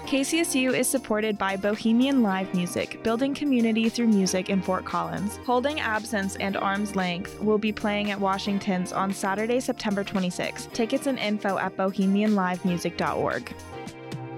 KCSU is supported by Bohemian Live Music, building community through music in Fort Collins. Holding Absence and Arm's Length will be playing at Washington's on Saturday, September 26. Tickets and info at bohemianlivemusic.org.